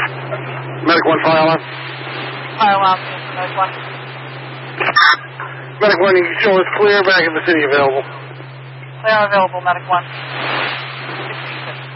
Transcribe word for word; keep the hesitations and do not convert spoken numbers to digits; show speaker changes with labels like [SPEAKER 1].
[SPEAKER 1] Medic one, fire alarm.
[SPEAKER 2] Fire alarm, Medic one.
[SPEAKER 1] Medic one, you can show us clear back in the city available.
[SPEAKER 2] Clear available, Medic one.